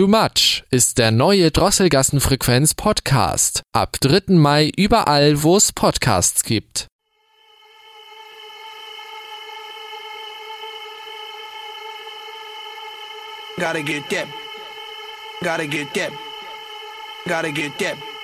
Too Much ist der neue Drosselgassen-Frequenz-Podcast. Ab 3. Mai überall, wo es Podcasts gibt. Gotta get that. Gotta get that. Gotta get that.